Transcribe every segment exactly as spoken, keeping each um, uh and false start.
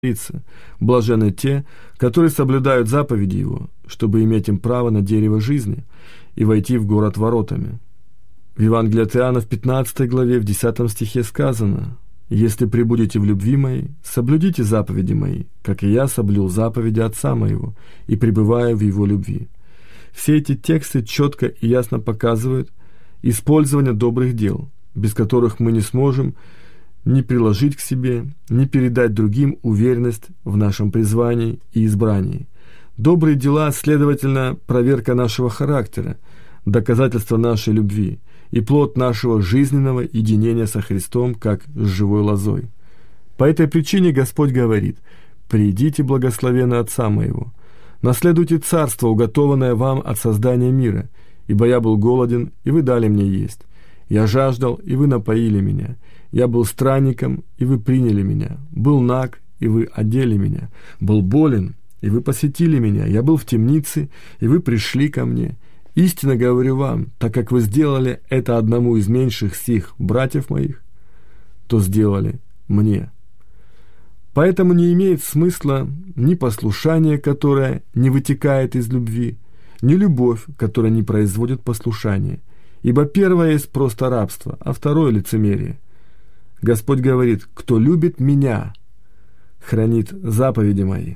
говорится: «Блаженны те, которые соблюдают заповеди Его, чтобы иметь им право на дерево жизни и войти в город воротами». В Евангелии от Иоанна в пятнадцатой главе в десятом стихе сказано: «Если пребудете в любви моей, соблюдите заповеди мои, как и я соблюл заповеди Отца моего и пребываю в Его любви». Все эти тексты четко и ясно показывают использование добрых дел, без которых мы не сможем ни приложить к себе, ни передать другим уверенность в нашем призвании и избрании. Добрые дела, следовательно, проверка нашего характера, доказательство нашей любви и плод нашего жизненного единения со Христом, как с живой лозой. По этой причине Господь говорит: «Придите, благословенны Отца моего, наследуйте царство, уготованное вам от создания мира, ибо я был голоден, и вы дали мне есть. Я жаждал, и вы напоили меня. Я был странником, и вы приняли меня. Был наг, и вы одели меня. Был болен, и вы посетили меня. Я был в темнице, и вы пришли ко мне. Истинно говорю вам, так как вы сделали это одному из меньших сих братьев моих, то сделали мне». Поэтому не имеет смысла ни послушание, которое не вытекает из любви, ни любовь, которая не производит послушание. Ибо первое есть просто рабство, а второе — лицемерие. Господь говорит: «Кто любит Меня, хранит заповеди Мои».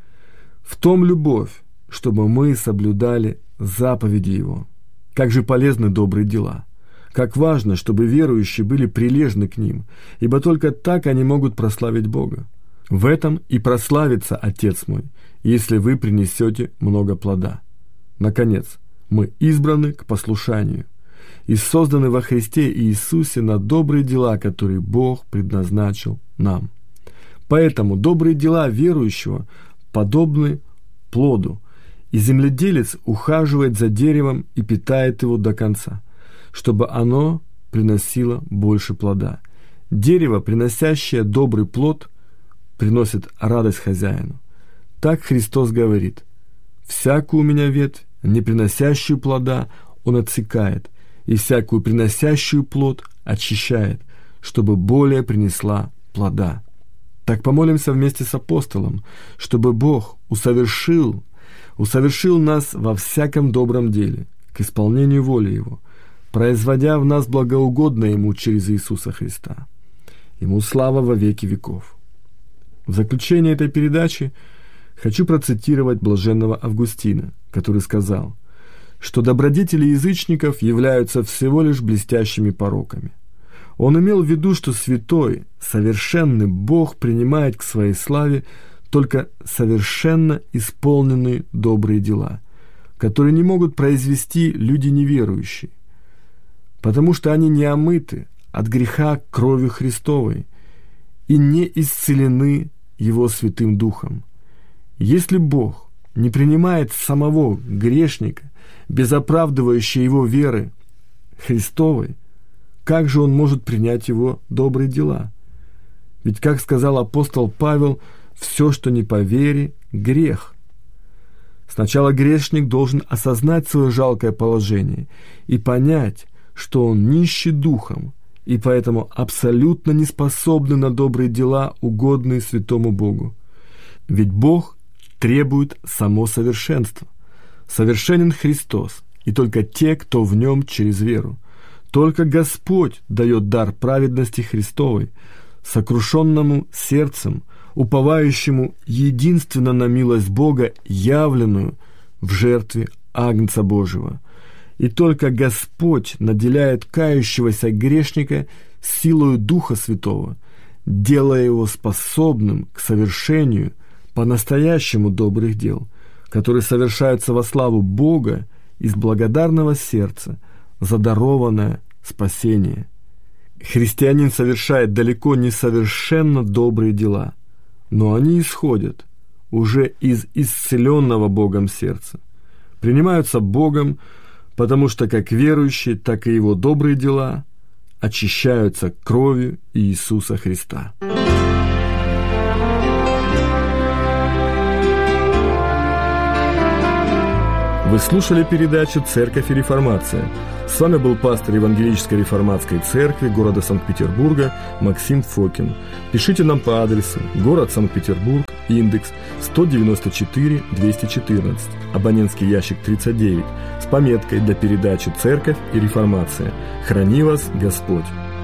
В том любовь, чтобы мы соблюдали заповеди Его. Как же полезны добрые дела! Как важно, чтобы верующие были прилежны к ним, ибо только так они могут прославить Бога. В этом и прославится Отец мой, если вы принесете много плода. Наконец, мы избраны к послушанию и созданы во Христе Иисусе на добрые дела, которые Бог предназначил нам. Поэтому добрые дела верующего подобны плоду, и земледелец ухаживает за деревом и питает его до конца, чтобы оно приносило больше плода. Дерево, приносящее добрый плод, приносит радость хозяину. Так Христос говорит: «Всякую у меня ветвь, не приносящую плода, Он отсекает, и всякую приносящую плод очищает, чтобы более принесла плода». Так помолимся вместе с апостолом, чтобы Бог усовершил, усовершил нас во всяком добром деле, к исполнению воли Его, производя в нас благоугодное Ему через Иисуса Христа. Ему слава во веки веков. В заключение этой передачи хочу процитировать блаженного Августина, который сказал, что добродетели язычников являются всего лишь блестящими пороками. Он имел в виду, что святой, совершенный Бог принимает к своей славе только совершенно исполненные добрые дела, которые не могут произвести люди неверующие, потому что они не омыты от греха кровью Христовой и не исцелены Его Святым Духом. Если Бог не принимает самого грешника без оправдывающей его веры Христовой, как же Он может принять его добрые дела? Ведь, как сказал апостол Павел, все, что не по вере, грех. Сначала грешник должен осознать свое жалкое положение и понять, что он нищий духом, и поэтому абсолютно не способны на добрые дела, угодные святому Богу. Ведь Бог требует само совершенства. Совершенен Христос, и только те, кто в Нем через веру. Только Господь дает дар праведности Христовой, сокрушенному сердцем, уповающему единственно на милость Бога, явленную в жертве Агнца Божьего. И только Господь наделяет кающегося грешника силою Духа Святого, делая его способным к совершению по-настоящему добрых дел, которые совершаются во славу Бога из благодарного сердца за дарованное спасение. Христианин совершает далеко не совершенно добрые дела, но они исходят уже из исцеленного Богом сердца, принимаются Богом, потому что как верующий, так и его добрые дела очищаются кровью Иисуса Христа. Вы Вы слушали передачу «Церковь и реформация». С вами был пастор Евангелической реформатской церкви города Санкт-Петербурга Максим Фокин. Пишите нам по адресу: город Санкт-Петербург, индекс сто девяносто четыре двести четырнадцать, абонентский ящик тридцать девять, с пометкой для передачи «Церковь и реформация». Храни вас Господь!